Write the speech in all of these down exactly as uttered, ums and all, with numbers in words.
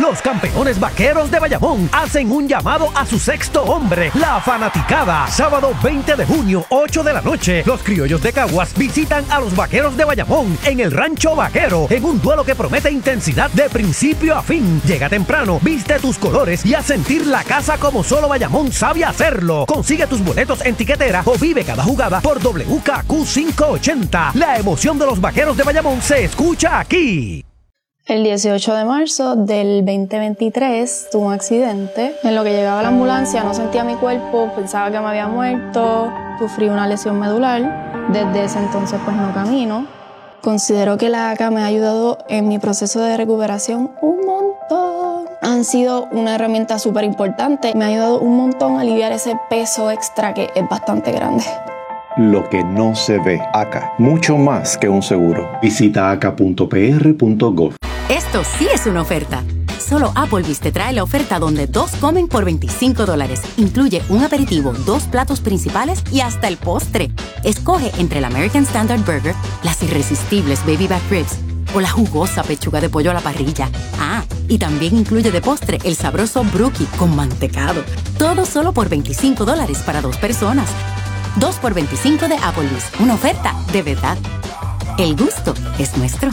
Los campeones vaqueros de Bayamón hacen un llamado a su sexto hombre, la fanaticada. Sábado veinte de junio, ocho de la noche, los criollos de Caguas visitan a los vaqueros de Bayamón en el Rancho Vaquero, en un duelo que promete intensidad de principio a fin. Llega temprano, viste tus colores y a sentir la casa como solo Bayamón sabe hacerlo. Consigue tus boletos en tiquetera o vive cada jugada por W K Q quinientos ochenta. La emoción de los vaqueros de Bayamón se escucha aquí. El dieciocho de marzo del veinte veintitrés tuve un accidente. En lo que llegaba la ambulancia no sentía mi cuerpo, pensaba que me había muerto, sufrí una lesión medular. Desde ese entonces pues no camino. Considero que la A C A me ha ayudado en mi proceso de recuperación un montón. Han sido una herramienta súper importante. Me ha ayudado un montón a aliviar ese peso extra que es bastante grande. Lo que no se ve. A C A, mucho más que un seguro. Visita a c a punto p r punto gov. Esto sí es una oferta. Solo Applebee's te trae la oferta donde dos comen por veinticinco dólares. Incluye un aperitivo, dos platos principales y hasta el postre. Escoge entre el American Standard Burger, las irresistibles Baby Back Ribs o la jugosa pechuga de pollo a la parrilla. Ah, y también incluye de postre el sabroso Brookie con mantecado. Todo solo por veinticinco dólares para dos personas. dos por veinticinco de Applebee's. Una oferta de verdad. El gusto es nuestro.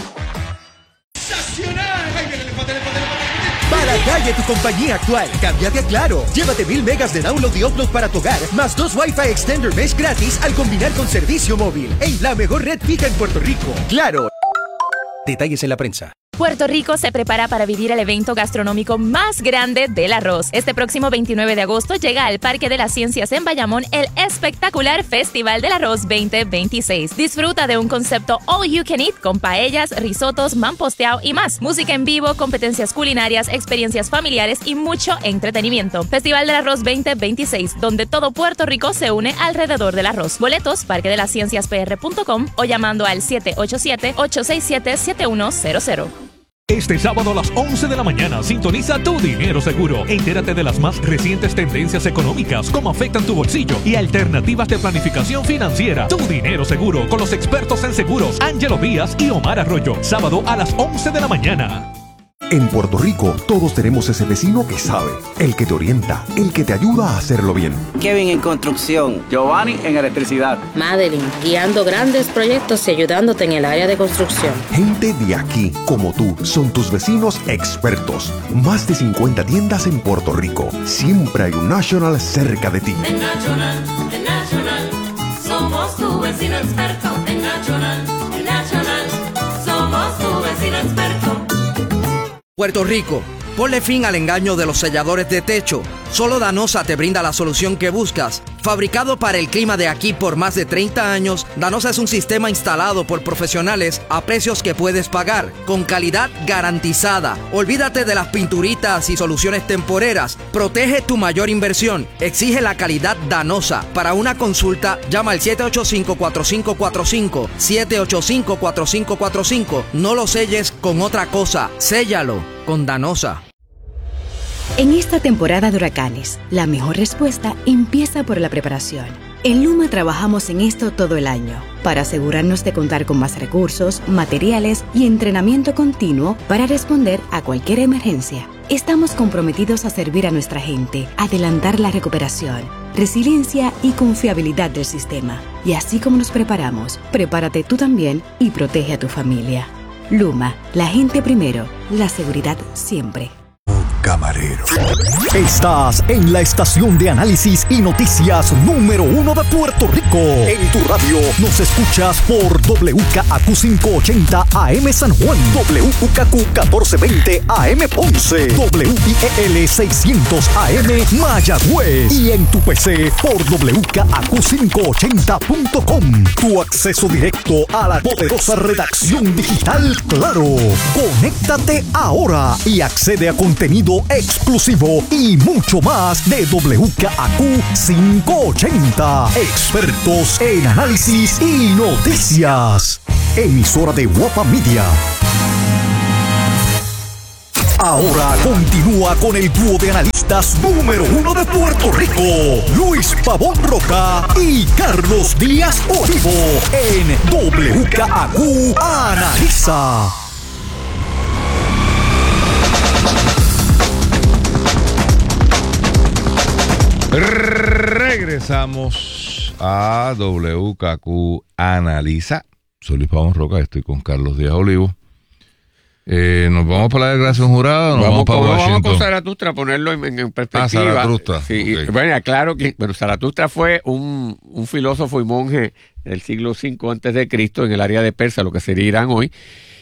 Para calle tu compañía actual, cámbiate a Claro. Llévate mil megas de download y upload para tu hogar, más dos Wi-Fi Extender Mesh gratis al combinar con servicio móvil. En la mejor red fija en Puerto Rico. Claro. Detalles en la prensa. Puerto Rico se prepara para vivir el evento gastronómico más grande del arroz. Este próximo veintinueve de agosto llega al Parque de las Ciencias en Bayamón el espectacular Festival del Arroz veinte veintiséis. Disfruta de un concepto all you can eat con paellas, risotos, mamposteado y más. Música en vivo, competencias culinarias, experiencias familiares y mucho entretenimiento. Festival del Arroz veinte veintiséis, donde todo Puerto Rico se une alrededor del arroz. Boletos, parque de las ciencias p r punto com o llamando al siete ocho siete, ocho seis siete, siete uno cero cero. Este sábado a las once de la mañana sintoniza Tu Dinero Seguro. Entérate de las más recientes tendencias económicas, cómo afectan tu bolsillo y alternativas de planificación financiera. Tu Dinero Seguro con los expertos en seguros Ángelo Díaz y Omar Arroyo. Sábado a las once de la mañana. En Puerto Rico, todos tenemos ese vecino que sabe, el que te orienta, el que te ayuda a hacerlo bien. Kevin en construcción, Giovanni en electricidad, Madeline guiando grandes proyectos y ayudándote en el área de construcción. Gente de aquí, como tú, son tus vecinos expertos. Más de cincuenta tiendas en Puerto Rico. Siempre hay un National cerca de ti. En National, en National, somos tu vecino experto. En National, en National, somos tu vecino experto. Puerto Rico, ponle fin al engaño de los selladores de techo. Solo Danosa te brinda la solución que buscas. Fabricado para el clima de aquí por más de treinta años, Danosa es un sistema instalado por profesionales a precios que puedes pagar, con calidad garantizada. Olvídate de las pinturitas y soluciones temporeras. Protege tu mayor inversión. Exige la calidad Danosa. Para una consulta, llama al siete ocho cinco, cuatro cinco cuatro cinco, siete ocho cinco, cuatro cinco cuatro cinco. No lo selles con otra cosa. Séllalo con Danosa. En esta temporada de huracanes, la mejor respuesta empieza por la preparación. En Luma trabajamos en esto todo el año, para asegurarnos de contar con más recursos, materiales y entrenamiento continuo para responder a cualquier emergencia. Estamos comprometidos a servir a nuestra gente, adelantar la recuperación, resiliencia y confiabilidad del sistema. Y así como nos preparamos, prepárate tú también y protege a tu familia. Luma, la gente primero, la seguridad siempre. Camarero. Estás en la estación de análisis y noticias número uno de Puerto Rico. En tu radio nos escuchas por W K A Q quinientos ochenta A M San Juan, W K Q catorce veinte A M Ponce, W I E L seiscientos A M Mayagüez y en tu P C por W K A Q quinientos ochenta punto com. Tu acceso directo a la poderosa redacción digital Claro. Conéctate ahora y accede a contenido exclusivo y mucho más de W K A Q quinientos ochenta. Expertos en análisis y noticias. Emisora de Guapa Media. Ahora continúa con el dúo de analistas número uno de Puerto Rico, Luis Pavón Roca y Carlos Díaz Olivo, en W K A Q Analiza. Regresamos a W K Q Analiza. Soy Luis Pavón Roca, estoy con Carlos Díaz Olivo. Eh, ¿Nos vamos para la declaración jurada o nos vamos, vamos para Washington? Vamos con Zaratustra, ponerlo en, en perspectiva. Ah, Zaratustra. Sí, okay. Bueno, claro que bueno, Zaratustra fue un, un filósofo y monje del siglo cinco antes de Cristo en el área de Persia, lo que sería Irán hoy.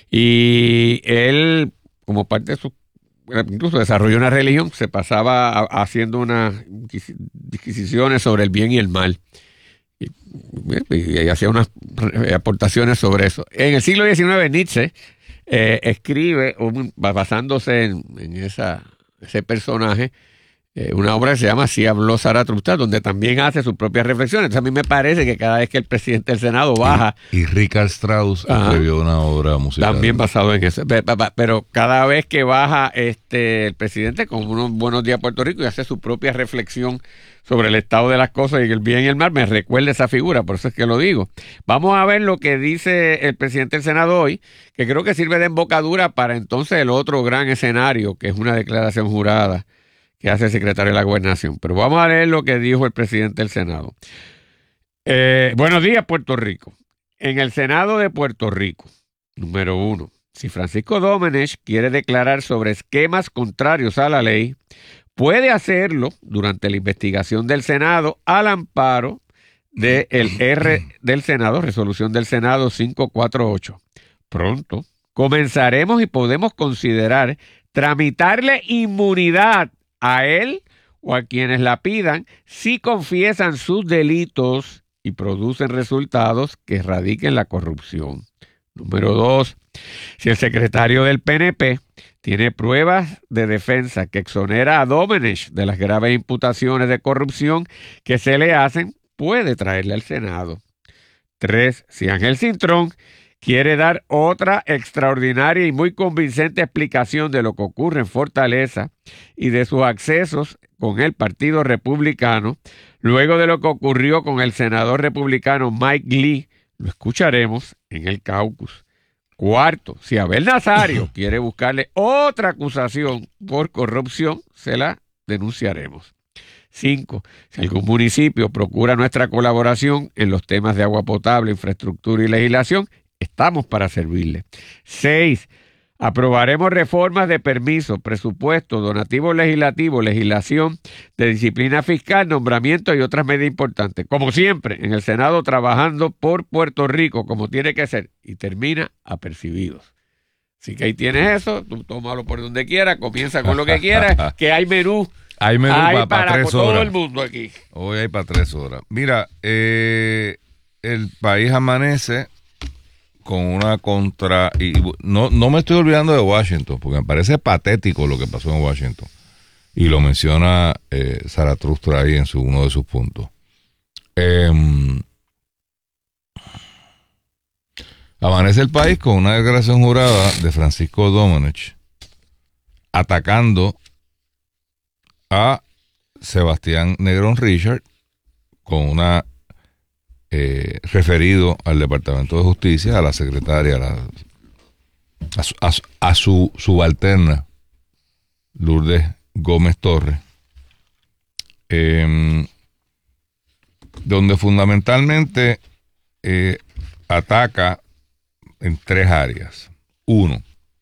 Y él, como parte de su... incluso desarrolló una religión, se pasaba a, haciendo unas disquisiciones sobre el bien y el mal. Y, y, y hacía unas aportaciones sobre eso. En el siglo diecinueve, Nietzsche eh, escribe, un, basándose en, en esa, ese personaje, eh, una obra que se llama Así habló Zaratustra, donde también hace sus propias reflexiones. Entonces a mí me parece que cada vez que el presidente del Senado baja... Y, y Richard Strauss ajá, escribió una obra musical. También basado en eso. Pero cada vez que baja este el presidente con unos buenos días a Puerto Rico y hace su propia reflexión sobre el estado de las cosas y el bien y el mal, me recuerda esa figura, por eso es que lo digo. Vamos a ver lo que dice el presidente del Senado hoy, que creo que sirve de embocadura para entonces el otro gran escenario, que es una declaración jurada que hace el secretario de la Gobernación. Pero vamos a leer lo que dijo el presidente del Senado. Eh, buenos días, Puerto Rico. En el Senado de Puerto Rico, número uno, si Francisco Domenech quiere declarar sobre esquemas contrarios a la ley, puede hacerlo durante la investigación del Senado al amparo del R del Senado, resolución del Senado cinco cuatro ocho. Pronto comenzaremos y podemos considerar tramitarle inmunidad a él o a quienes la pidan si confiesan sus delitos y producen resultados que erradiquen la corrupción. Número dos, si el secretario del P N P tiene pruebas de defensa que exonera a Domenech de las graves imputaciones de corrupción que se le hacen, puede traerle al Senado. Tres, si Ángel Cintrón quiere dar otra extraordinaria y muy convincente explicación de lo que ocurre en Fortaleza y de sus accesos con el Partido Republicano, luego de lo que ocurrió con el senador republicano Mike Lee, lo escucharemos en el caucus. Cuarto, si Abel Nazario quiere buscarle otra acusación por corrupción, se la denunciaremos. Cinco, si algún municipio procura nuestra colaboración en los temas de agua potable, infraestructura y legislación, estamos para servirle. Seis, aprobaremos reformas de permiso, presupuesto, donativo legislativo, legislación de disciplina fiscal, nombramiento y otras medidas importantes. Como siempre, en el Senado trabajando por Puerto Rico, como tiene que ser, y termina apercibidos. Así que ahí tienes eso, tú tómalo por donde quieras, comienza con lo que quieras, que hay menú. Hay menú hay pa, para, para tres todo horas. el mundo aquí. Hoy hay para tres horas. Mira, eh, el país amanece con una contra... y no, no me estoy olvidando de Washington, porque me parece patético lo que pasó en Washington. Y lo menciona eh, Zaratustra ahí en su, uno de sus puntos. Eh, amanece el país con una declaración jurada de Francisco Domenech atacando a Sebastián Negrón Richard con una eh, referido al Departamento de Justicia, a la secretaria, a, la, a, su, a, a su subalterna Lourdes Gómez Torres, eh, donde fundamentalmente eh, ataca en tres áreas. Uno,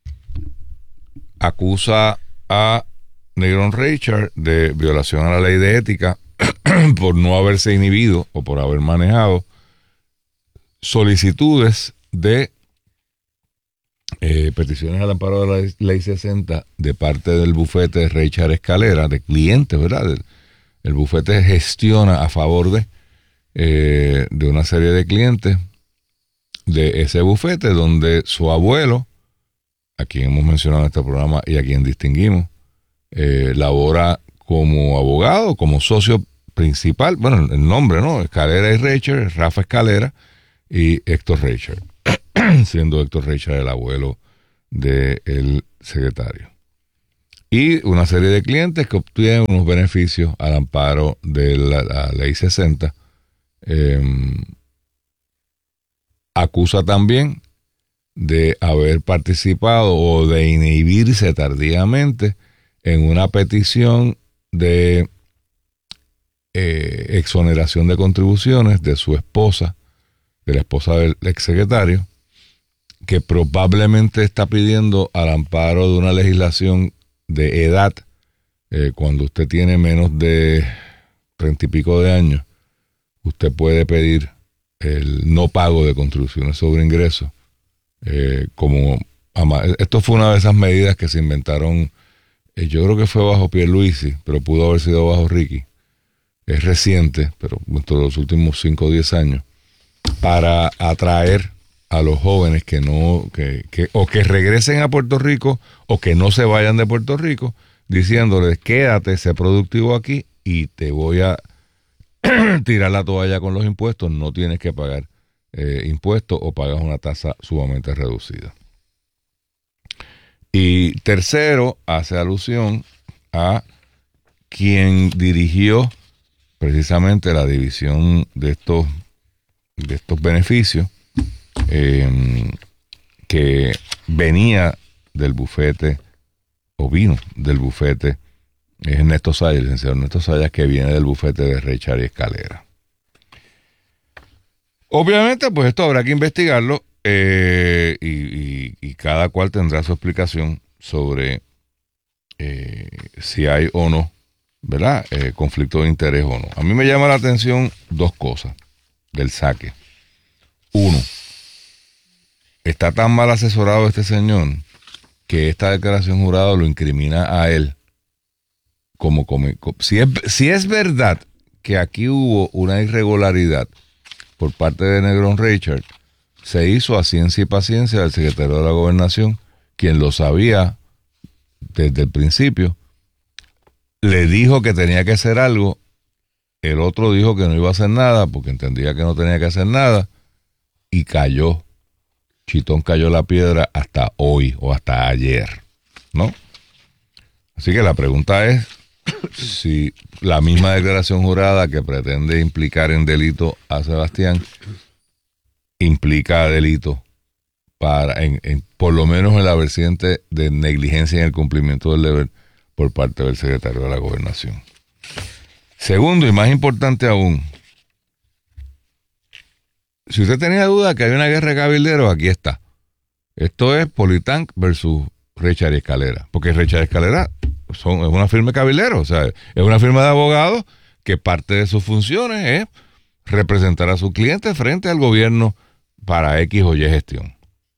acusa a Negrón Richard de violación a la ley de ética por no haberse inhibido o por haber manejado solicitudes de eh, peticiones al amparo de la ley sesenta de parte del bufete de Richard Escalera, de clientes, ¿verdad? El, el bufete gestiona a favor de, eh, de una serie de clientes de ese bufete, donde su abuelo, a quien hemos mencionado en este programa y a quien distinguimos, eh, labora como abogado, como socio principal, bueno, el nombre, ¿no? Escalera y Richard, Rafa Escalera y Héctor Richard, siendo Héctor Richard el abuelo del secretario. Y una serie de clientes que obtienen unos beneficios al amparo de la, la ley sesenta. Eh, acusa también de haber participado o de inhibirse tardíamente en una petición de eh, exoneración de contribuciones de su esposa, de la esposa del exsecretario, que probablemente está pidiendo al amparo de una legislación de edad, eh, cuando usted tiene menos de treinta y pico de años, usted puede pedir el no pago de contribuciones sobre ingresos. Eh, como esto fue una de esas medidas que se inventaron, eh, yo creo que fue bajo Pierluisi, pero pudo haber sido bajo Ricky. Es reciente, pero dentro de los últimos cinco o diez años, para atraer a los jóvenes que no, que, que, o que regresen a Puerto Rico o que no se vayan de Puerto Rico, diciéndoles quédate, sé productivo aquí y te voy a tirar la toalla con los impuestos, no tienes que pagar eh, impuestos o pagas una tasa sumamente reducida. Y tercero, hace alusión a quien dirigió precisamente la división de estos, de estos beneficios, eh, que venía del bufete, o vino del bufete, es Ernesto Sayas, el licenciado Ernesto Sayas, que viene del bufete de Reichard y Escalera. Obviamente, pues esto habrá que investigarlo, eh, y, y, y cada cual tendrá su explicación sobre eh, si hay o no, ¿verdad? Eh, conflicto de interés o no. A mí me llama la atención dos cosas del saque. Uno, está tan mal asesorado este señor que esta declaración jurada lo incrimina a él como, como si es, si es verdad que aquí hubo una irregularidad por parte de Negrón Reichard, se hizo a ciencia y paciencia del secretario de la Gobernación, quien lo sabía desde el principio, le dijo que tenía que hacer algo, el otro dijo que no iba a hacer nada porque entendía que no tenía que hacer nada y cayó. Chitón cayó la piedra hasta hoy o hasta ayer, ¿no? Así que la pregunta es si la misma declaración jurada que pretende implicar en delito a Sebastián implica delito para, en, en, por lo menos en la vertiente de negligencia en el cumplimiento del deber por parte del secretario de la Gobernación. Segundo, y más importante aún, si usted tenía duda que hay una guerra de cabilderos, aquí está. Esto es Politank versus Reichard y Escalera. Porque Reichard y Escalera son, es una firma de cabilderos, o sea, es una firma de abogados que parte de sus funciones es representar a su cliente frente al gobierno para X o Y gestión.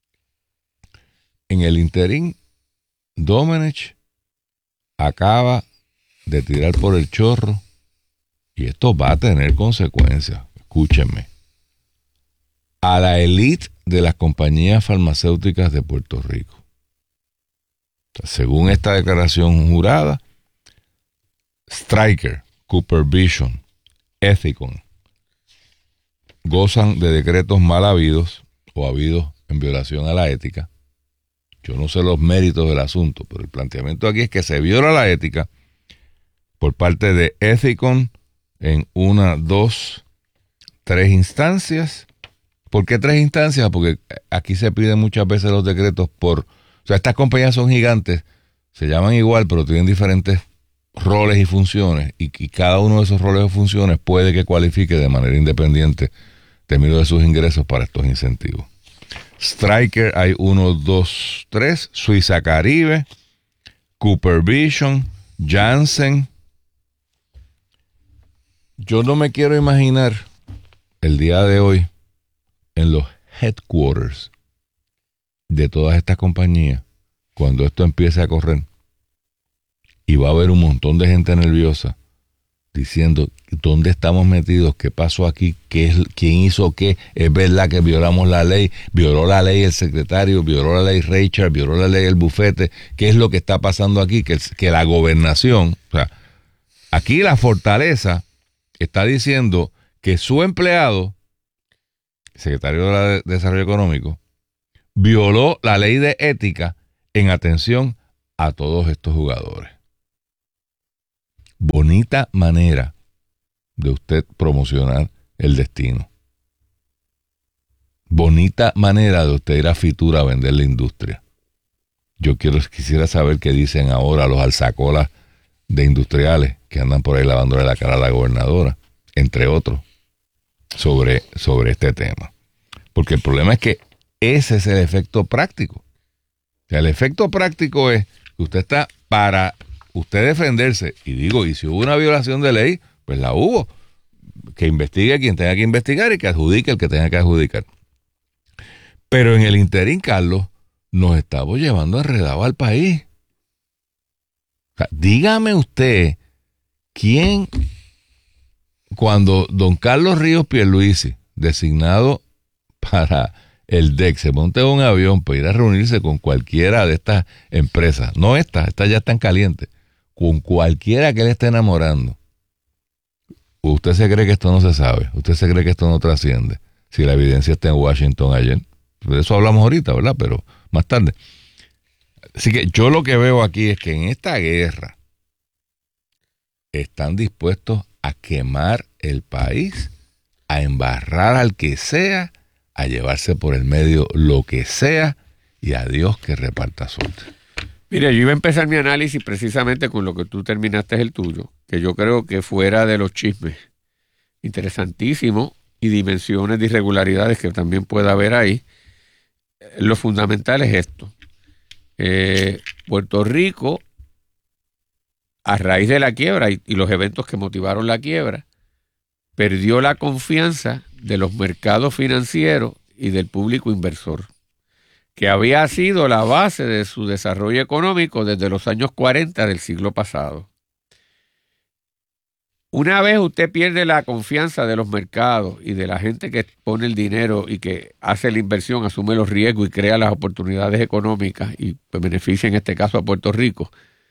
En el interín, Domenech acaba de tirar por el chorro y esto va a tener consecuencias. Escúchenme. A la élite de las compañías farmacéuticas de Puerto Rico. Según esta declaración jurada, Stryker, Cooper Vision, Ethicon gozan de decretos mal habidos o habidos en violación a la ética. Yo no sé los méritos del asunto, pero el planteamiento aquí es que se viola la ética por parte de Ethicon en una, dos, tres instancias. ¿Por qué tres instancias? Porque aquí se piden muchas veces los decretos por... O sea, estas compañías son gigantes, se llaman igual, pero tienen diferentes roles y funciones, y, y cada uno de esos roles o funciones puede que cualifique de manera independiente tenido de sus ingresos para estos incentivos. Stryker hay uno, dos, tres, Suiza Caribe, Cooper Vision, Janssen. Yo no me quiero imaginar el día de hoy en los headquarters de todas estas compañías cuando esto empiece a correr y va a haber un montón de gente nerviosa diciendo dónde estamos metidos, qué pasó aquí, qué es, quién hizo qué, es verdad que violamos la ley, violó la ley el secretario, violó la ley Reichard, violó la ley el bufete, qué es lo que está pasando aquí, que, que la gobernación, o sea, aquí la fortaleza está diciendo que su empleado, secretario de Desarrollo Económico, violó la ley de ética en atención a todos estos jugadores. Bonita manera de usted promocionar el destino. Bonita manera de usted ir a Fitura a vender la industria. Yo quiero, quisiera saber qué dicen ahora los alzacolas de industriales que andan por ahí lavándole la cara a la gobernadora, entre otros, sobre, sobre este tema. Porque el problema es que ese es el efecto práctico. O sea, el efecto práctico es que usted está para usted defenderse, y digo, y si hubo una violación de ley, pues la hubo. Que investigue quien tenga que investigar y que adjudique el que tenga que adjudicar. Pero en el interín, Carlos, nos estamos llevando enredado al país. O sea, dígame usted, ¿quién, cuando don Carlos Ríos Pierluisi, designado para el D E C, se monte en un avión para ir a reunirse con cualquiera de estas empresas, no estas, estas ya están calientes, con cualquiera que él esté enamorando, ¿usted se cree que esto no se sabe? ¿Usted se cree que esto no trasciende? Si la evidencia está en Washington ayer. De eso hablamos ahorita, ¿verdad? Pero más tarde. Así que yo lo que veo aquí es que en esta guerra están dispuestos a quemar el país, a embarrar al que sea, a llevarse por el medio lo que sea, y a Dios que reparta suerte. Mire, yo iba a empezar mi análisis precisamente con lo que tú terminaste el tuyo, que yo creo que fuera de los chismes, interesantísimo, y dimensiones de irregularidades que también pueda haber ahí, lo fundamental es esto. Eh, Puerto Rico, a raíz de la quiebra y, y los eventos que motivaron la quiebra, perdió la confianza de los mercados financieros y del público inversor, que había sido la base de su desarrollo económico desde los años cuarenta del siglo pasado. Una vez usted pierde la confianza de los mercados y de la gente que pone el dinero y que hace la inversión, asume los riesgos y crea las oportunidades económicas y beneficia en este caso a Puerto Rico,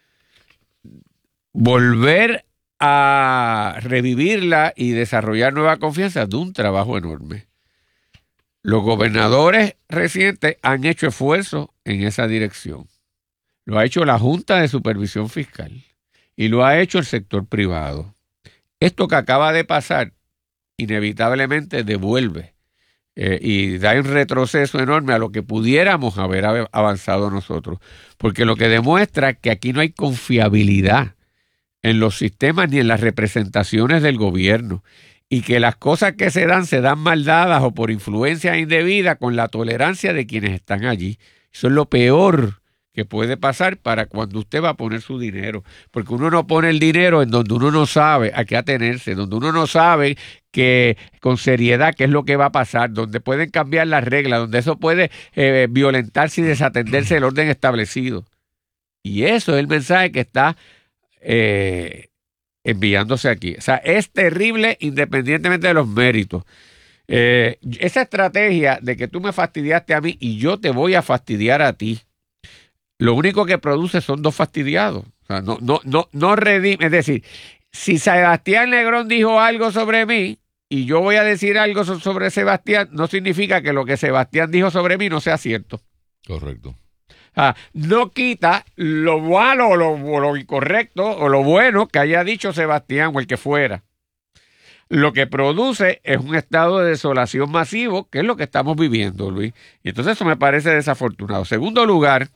volver a revivirla y desarrollar nueva confianza es de un trabajo enorme. Los gobernadores recientes han hecho esfuerzos en esa dirección. Lo ha hecho la Junta de Supervisión Fiscal y lo ha hecho el sector privado. Esto que acaba de pasar inevitablemente devuelve eh, y da un retroceso enorme a lo que pudiéramos haber avanzado nosotros, porque lo que demuestra es que aquí no hay confiabilidad en los sistemas ni en las representaciones del gobierno, y que las cosas que se dan se dan mal dadas o por influencia indebida con la tolerancia de quienes están allí. Eso es lo peor que puede pasar para cuando usted va a poner su dinero, porque uno no pone el dinero en donde uno no sabe a qué atenerse, donde uno no sabe que con seriedad qué es lo que va a pasar, donde pueden cambiar las reglas, donde eso puede eh, violentarse y desatenderse del orden establecido. Y eso es el mensaje que está eh, enviándose aquí. O sea, es terrible independientemente de los méritos. Eh, esa estrategia de que tú me fastidiaste a mí y yo te voy a fastidiar a ti, lo único que produce son dos fastidiados. O sea, no, no, no, no redime. Es decir, si Sebastián Negrón dijo algo sobre mí y yo voy a decir algo sobre Sebastián, no significa que lo que Sebastián dijo sobre mí no sea cierto. Correcto. O sea, no quita lo malo o lo, o lo incorrecto o lo bueno que haya dicho Sebastián o el que fuera. Lo que produce es un estado de desolación masivo, que es lo que estamos viviendo, Luis. Y entonces eso me parece desafortunado. Segundo lugar,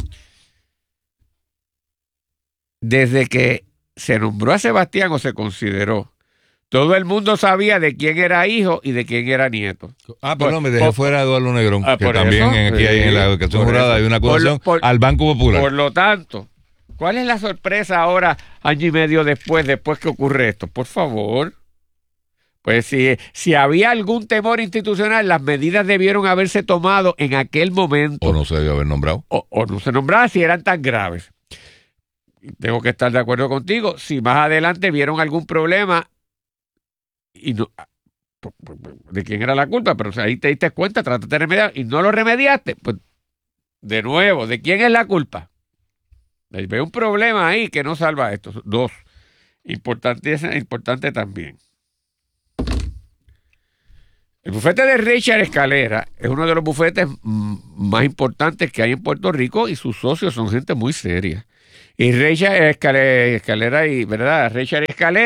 desde que se nombró a Sebastián o se consideró, todo el mundo sabía de quién era hijo y de quién era nieto. Ah, pero no, me dejé por, fuera a Eduardo Negrón, ah, que también eso, en, aquí hay, en la educación jurada hay una acusación por, por, al Banco Popular. Por lo tanto, ¿cuál es la sorpresa ahora, año y medio después, después que ocurre esto? Por favor. Pues si, si había algún temor institucional, las medidas debieron haberse tomado en aquel momento. O no se debió haber nombrado. O, o no se nombraba si eran tan graves. Tengo que estar de acuerdo contigo. Si más adelante vieron algún problema y no, de quién era la culpa, pero ahí te diste cuenta, trataste de remediar y no lo remediaste, pues de nuevo, ¿de quién es la culpa? Veo un problema ahí que no salva esto. Dos, importante, importante también. El bufete de Richard Escalera es uno de los bufetes más importantes que hay en Puerto Rico y sus socios son gente muy seria. Y Richard Escalera, Escalera y, ¿verdad? Richard Escalera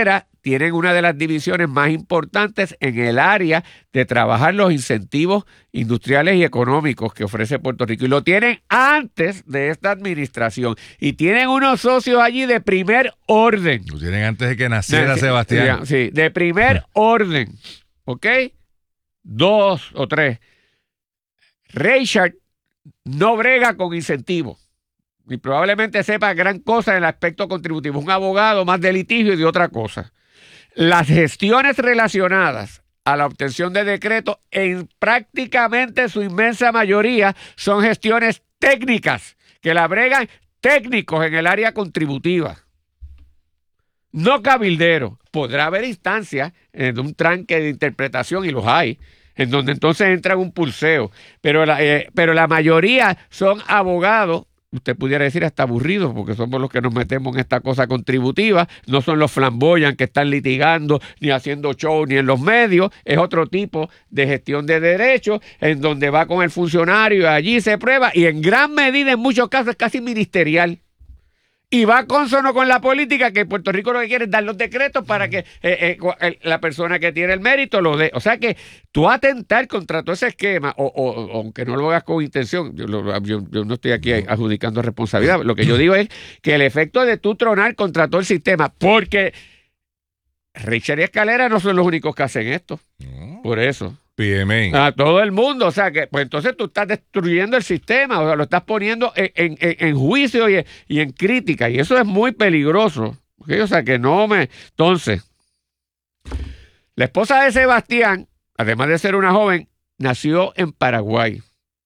tienen una de las divisiones más importantes en el área de trabajar los incentivos industriales y económicos que ofrece Puerto Rico. Y lo tienen antes de esta administración. Y tienen unos socios allí de primer orden. Lo tienen antes de que naciera de, Sebastián. Sí, de primer orden. ¿Ok? Dos o tres. Reichard no brega con incentivos. Y probablemente sepa gran cosa en el aspecto contributivo. Un abogado más de litigio y de otra cosa. Las gestiones relacionadas a la obtención de decretos, en prácticamente su inmensa mayoría, son gestiones técnicas, que la bregan técnicos en el área contributiva. No cabildero. Podrá haber instancias en un tranque de interpretación, y los hay, en donde entonces entra un pulseo. Pero la, eh, pero la mayoría son abogados, usted pudiera decir hasta aburridos, porque somos los que nos metemos en esta cosa contributiva, no son los flamboyant que están litigando, ni haciendo show, ni en los medios, es otro tipo de gestión de derechos, en donde va con el funcionario y allí se prueba, y en gran medida, en muchos casos, es casi ministerial. Y va consono con la política, que Puerto Rico lo que quiere es dar los decretos para que eh, eh, la persona que tiene el mérito lo dé. O sea que tú atentar contra todo ese esquema, o, o, o aunque no lo hagas con intención, yo, lo, yo, yo no estoy aquí adjudicando responsabilidad, lo que yo digo es que el efecto de tú tronar contra todo el sistema, porque Richard y Escalera no son los únicos que hacen esto. No. Por eso. P M A. A todo el mundo, o sea que pues entonces tú estás destruyendo el sistema, o sea, lo estás poniendo en, en, en juicio y, y en crítica, y eso es muy peligroso, ¿okay? O sea que no me... Entonces, la esposa de Sebastián, además de ser una joven, nació en Paraguay.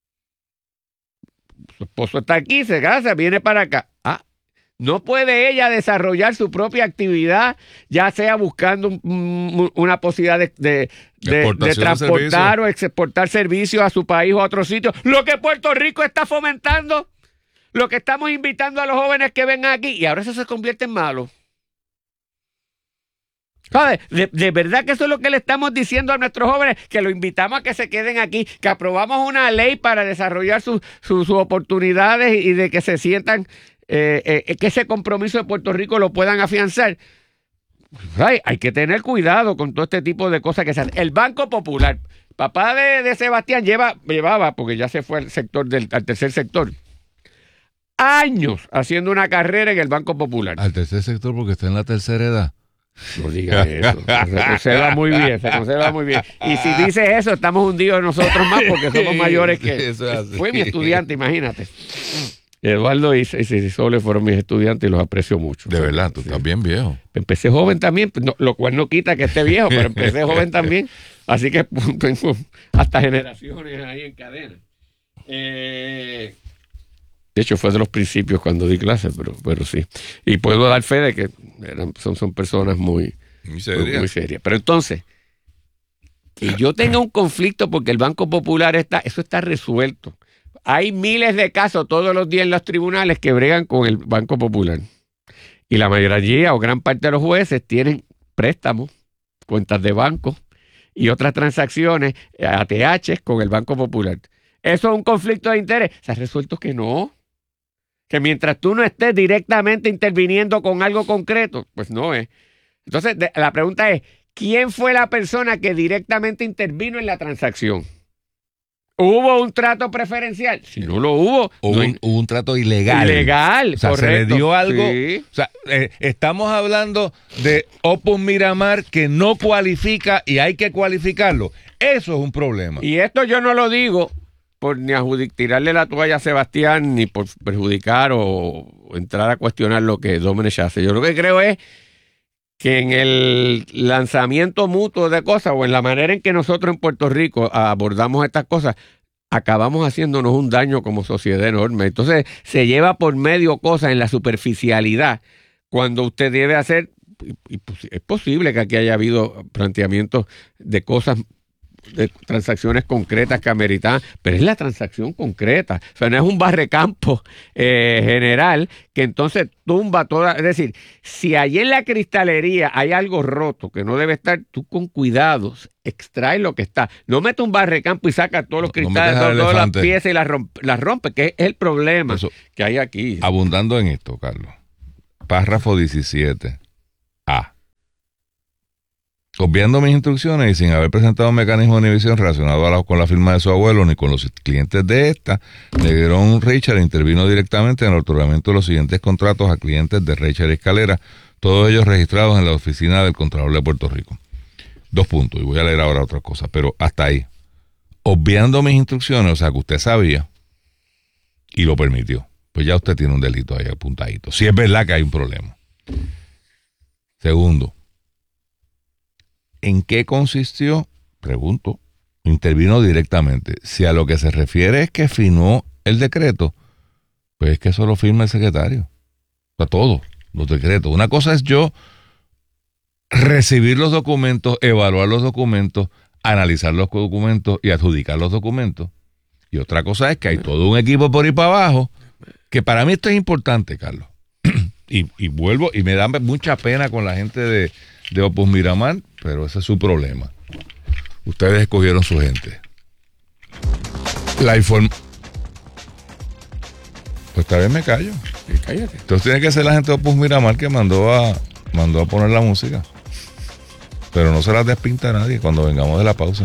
Su esposo está aquí, se casa, viene para acá. Ah, no puede ella desarrollar su propia actividad, ya sea buscando un, un, una posibilidad de, de, de, de transportar o exportar servicios a su país o a otro sitio. Lo que Puerto Rico está fomentando, lo que estamos invitando a los jóvenes que vengan aquí, y ahora eso se convierte en malo. ¿Sabes? De, de verdad que eso es lo que le estamos diciendo a nuestros jóvenes, que lo invitamos a que se queden aquí, que aprobamos una ley para desarrollar sus su, su oportunidades y de que se sientan... Eh, eh, que ese compromiso de Puerto Rico lo puedan afianzar. Ay, hay que tener cuidado con todo este tipo de cosas que se hacen. El Banco Popular, papá de, de Sebastián lleva, llevaba, porque ya se fue al sector del, al tercer sector, años haciendo una carrera en el Banco Popular. Al tercer sector porque está en la tercera edad. No digas eso. Se conserva muy bien, se conserva muy bien. Y si dices eso, estamos hundidos nosotros más porque somos mayores que... Eso es así. Fue mi estudiante, imagínate. Eduardo y Sole fueron mis estudiantes y los aprecio mucho. De verdad, tú sí. Estás bien viejo. Empecé joven también, no, lo cual no quita que esté viejo, pero empecé joven también. Así que tengo hasta generaciones ahí en cadena. Eh, de hecho, fue de los principios cuando di clases, pero, pero sí. Y puedo dar fe de que eran, son, son personas muy, muy serias. Muy, muy serias. Pero entonces, que yo tenga un conflicto porque el Banco Popular está, eso está resuelto. Hay miles de casos todos los días en los tribunales que bregan con el Banco Popular. Y la mayoría o gran parte de los jueces tienen préstamos, cuentas de banco y otras transacciones, A T H con el Banco Popular. ¿Eso es un conflicto de interés? Se ha resuelto que no. Que mientras tú no estés directamente interviniendo con algo concreto, pues no es. Entonces, de, la pregunta es, ¿quién fue la persona que directamente intervino en la transacción? ¿Hubo un trato preferencial? Si no lo hubo. Hubo, no un, hubo un trato ilegal. Ilegal, o sea, correcto. Se le dio algo. Sí. O sea, eh, estamos hablando de Opus Miramar que no cualifica y hay que cualificarlo. Eso es un problema. Y esto yo no lo digo por ni ajudic- tirarle la toalla a Sebastián, ni por perjudicar o, o entrar a cuestionar lo que Domenech hace. Yo lo que creo es que en el lanzamiento mutuo de cosas o en la manera en que nosotros en Puerto Rico abordamos estas cosas, acabamos haciéndonos un daño como sociedad enorme. Entonces se lleva por medio cosas en la superficialidad cuando usted debe hacer, y, y es posible que aquí haya habido planteamientos de cosas, de transacciones concretas que ameritan, pero es la transacción concreta, o sea, no es un barrecampo eh, general que entonces tumba toda, es decir, si allí en la cristalería hay algo roto que no debe estar, tú con cuidados extrae lo que está, no mete un barrecampo y saca todos los no, cristales, no todas las piezas y las rompe, las rompe, que es el problema Eso, que hay aquí. Abundando en esto, Carlos, párrafo diecisiete A. obviando mis instrucciones y sin haber presentado un mecanismo de inhibición relacionado a la, con la firma de su abuelo ni con los clientes de esta, Negrón Richard intervino directamente en el otorgamiento de los siguientes contratos a clientes de Richard Escalera, todos ellos registrados en la oficina del Contralor de Puerto Rico. Dos puntos, y voy a leer ahora otras cosas, pero hasta ahí. Obviando mis instrucciones, o sea que usted sabía y lo permitió, pues ya usted tiene un delito ahí apuntadito. Si es verdad que hay un problema. Segundo, ¿en qué consistió? Pregunto. Intervino directamente. Si a lo que se refiere es que firmó el decreto, pues es que eso lo firma el secretario. O sea, todos los decretos. Una cosa es yo recibir los documentos, evaluar los documentos, analizar los documentos y adjudicar los documentos. Y otra cosa es que hay todo un equipo por ahí para abajo, que para mí esto es importante, Carlos. y, y vuelvo, y me da mucha pena con la gente de, de Opus Miramar, pero ese es su problema. Ustedes escogieron su gente. La inform... Pues tal vez me callo. Sí, cállate. Entonces tiene que ser la gente de Opus Miramar que mandó a, mandó a poner la música. Pero no se las despinta a nadie cuando vengamos de la pausa.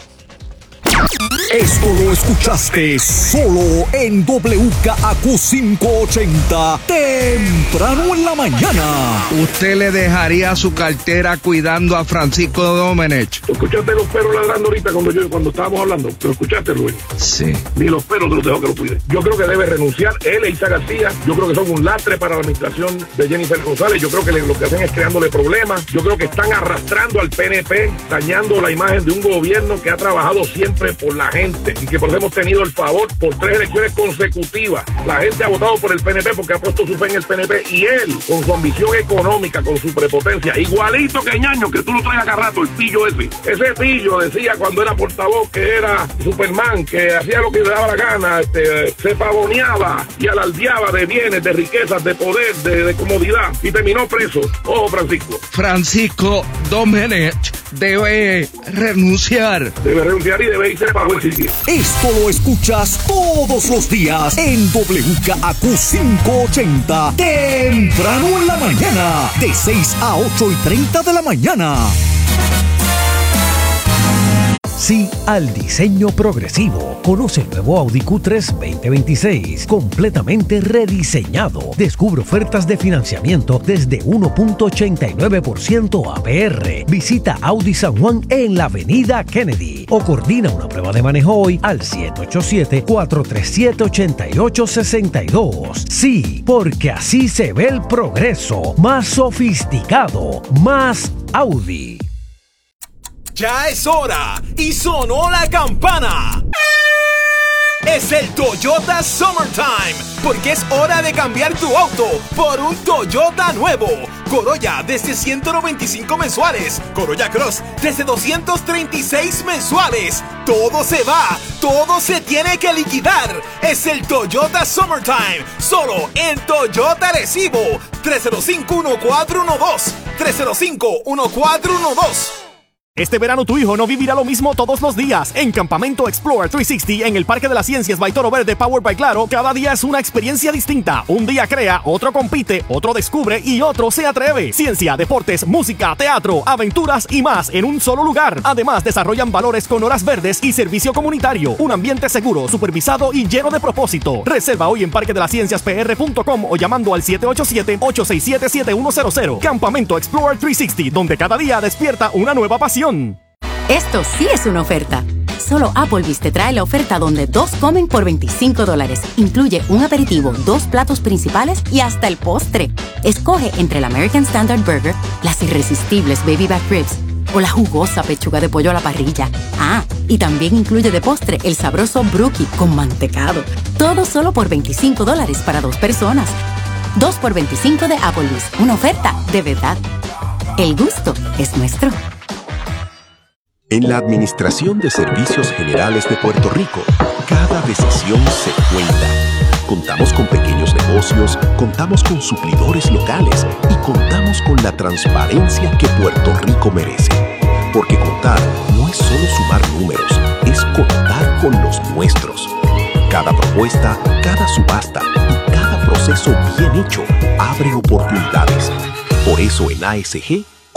Esto lo escuchaste solo en W K A Q quinientos ochenta, temprano en la mañana. ¿Usted le dejaría su cartera cuidando a Francisco Domenech? ¿Escuchaste los perros ladrando ahorita cuando yo cuando estábamos hablando? ¿Lo escuchaste, Luis? Sí. Ni los perros se los dejó que lo cuide. Yo creo que debe renunciar él e Isa García. Yo creo que son un lastre para la administración de Jennifer González. Yo creo que le, lo que hacen es creándole problemas. Yo creo que están arrastrando al P N P, dañando la imagen de un gobierno que ha trabajado siempre por la gente y que por eso hemos tenido el favor por tres elecciones consecutivas. La gente ha votado por el P N P porque ha puesto su fe en el P N P y él, con su ambición económica, con su prepotencia, igualito que Ñaño, que tú lo traes acá rato, el pillo ese. Ese pillo decía cuando era portavoz que era Superman, que hacía lo que le daba la gana, este, se pavoneaba y alardeaba de bienes, de riquezas, de poder, de, de comodidad y terminó preso. Ojo, Francisco. Francisco Domenech debe renunciar. Debe renunciar y debe irse para buen sitio. Esto lo escuchas todos los días en W K A Q quinientos ochenta, temprano en la mañana, de seis a ocho y treinta de la mañana. Sí al diseño progresivo. Conoce el nuevo Audi Q tres veinte veintiséis, completamente rediseñado. Descubre ofertas de financiamiento desde uno punto ochenta y nueve por ciento A P R. Visita Audi San Juan en la avenida Kennedy o coordina una prueba de manejo hoy al siete ocho siete, cuatro tres siete, ocho ocho seis dos. Sí, porque así se ve el progreso. Más sofisticado, más Audi. Ya es hora y sonó la campana. Es el Toyota Summertime, porque es hora de cambiar tu auto por un Toyota nuevo. Corolla desde ciento noventa y cinco mensuales, Corolla Cross desde doscientos treinta y seis mensuales. Todo se va, todo se tiene que liquidar. Es el Toyota Summertime, solo en Toyota Arecibo. tres cero cinco, uno cuatro uno dos, tres cero cinco, uno cuatro uno dos. Este verano tu hijo no vivirá lo mismo todos los días. En Campamento Explore trescientos sesenta en el Parque de las Ciencias by Toro Verde Powered by Claro, cada día es una experiencia distinta. Un día crea, otro compite, otro descubre y otro se atreve. Ciencia, deportes, música, teatro, aventuras y más en un solo lugar. Además, desarrollan valores con horas verdes y servicio comunitario. Un ambiente seguro, supervisado y lleno de propósito. Reserva hoy en parque de las ciencias p r punto com o llamando al siete ocho siete, ocho seis siete, siete uno cero cero. Campamento Explore trescientos sesenta, donde cada día despierta una nueva pasión. Esto sí es una oferta. Solo Applebee's te trae la oferta donde dos comen por veinticinco dólares. Incluye un aperitivo, dos platos principales y hasta el postre. Escoge entre el American Standard Burger, las irresistibles Baby Back Ribs o la jugosa pechuga de pollo a la parrilla. Ah, y también incluye de postre el sabroso Brookie con mantecado. Todo solo por veinticinco dólares para dos personas. dos por veinticinco de Applebee's. Una oferta de verdad. El gusto es nuestro. En la Administración de Servicios Generales de Puerto Rico, cada decisión se cuenta. Contamos con pequeños negocios, contamos con suplidores locales y contamos con la transparencia que Puerto Rico merece. Porque contar no es solo sumar números, es contar con los nuestros. Cada propuesta, cada subasta y cada proceso bien hecho abre oportunidades. Por eso en A S G